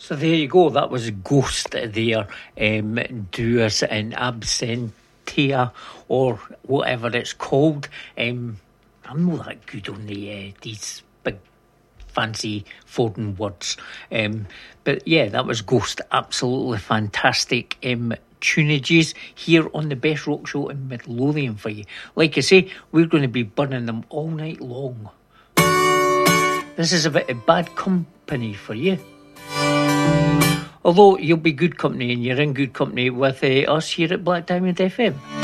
So there you go, that was Ghost there, Duas in Absentia, or whatever it's called. I'm not that good on these big fancy foreign words. But yeah, that was Ghost, absolutely fantastic tunages here on the Best Rock Show in Midlothian for you. Like I say, we're going to be burning them all night long. This is a bit of bad company for you. Although you'll be good company, and you're in good company with us here at Black Diamond FM.